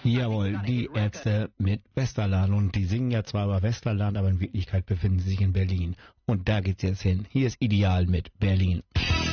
Jawohl, die Ärzte mit Westerland. Und die singen ja zwar über Westerland, aber in Wirklichkeit befinden sie sich in Berlin. Und da geht's jetzt hin. Hier ist Ideal mit Berlin.